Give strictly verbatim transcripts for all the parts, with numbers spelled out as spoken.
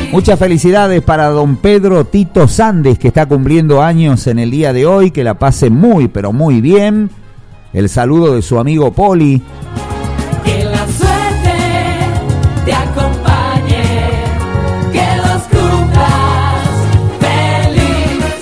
Muchas felicidades para don Pedro Tito Sandes, que está cumpliendo años en el día de hoy. Que la pase muy, pero muy bien. El saludo de su amigo Poli. Que la suerte te acompañe, que los cumplas feliz.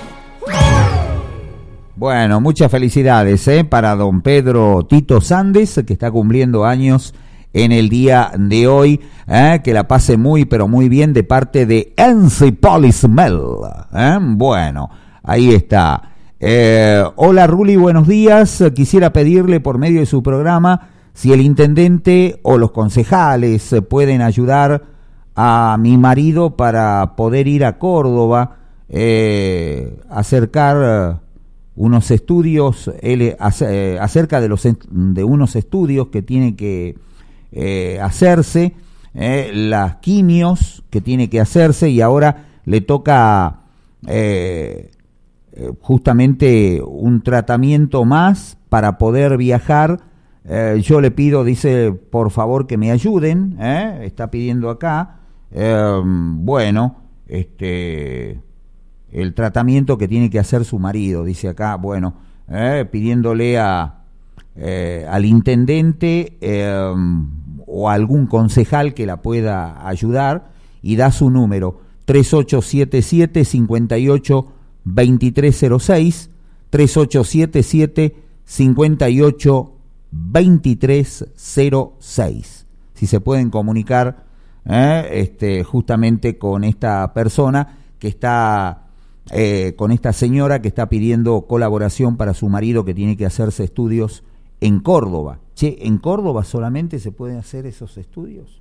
Bueno, muchas felicidades ¿eh? para don Pedro Tito Sandes, que está cumpliendo años en el día de hoy. ¿eh? Que la pase muy, pero muy bien de parte de Ency Polismel. ¿eh? Bueno, ahí está. Eh, hola Ruli, buenos días. Quisiera pedirle por medio de su programa si el intendente o los concejales pueden ayudar a mi marido para poder ir a Córdoba, eh, acercar unos estudios, él, acerca de, los, de unos estudios que tiene que eh, hacerse, eh, las quimios que tiene que hacerse, y ahora le toca... Eh, justamente un tratamiento más para poder viajar. Eh, yo le pido, dice, por favor que me ayuden, ¿eh? está pidiendo acá, eh, bueno, este, el tratamiento que tiene que hacer su marido, dice acá, bueno, eh, pidiéndole a, eh, al intendente eh, o a algún concejal que la pueda ayudar, y da su número, tres ocho siete siete, cinco ocho veintitrés cero seis, tres ocho siete siete, cinco ocho veintitrés cero seis. Si se pueden comunicar eh, este, justamente con esta persona que está, eh, con esta señora que está pidiendo colaboración para su marido, que tiene que hacerse estudios en Córdoba. Che, ¿en Córdoba solamente se pueden hacer esos estudios?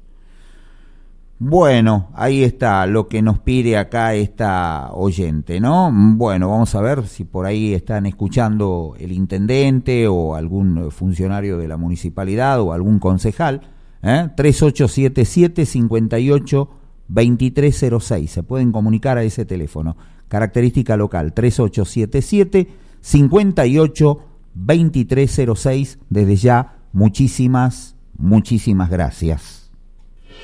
Bueno, ahí está lo que nos pide acá esta oyente, ¿no? Bueno, vamos a ver si por ahí están escuchando el intendente o algún funcionario de la municipalidad o algún concejal. ¿eh? tres ocho siete siete, cinco ocho, veintitrés cero seis. Se pueden comunicar a ese teléfono. Característica local, tres ocho siete siete, cinco ocho, veintitrés cero seis. Desde ya, muchísimas, muchísimas gracias.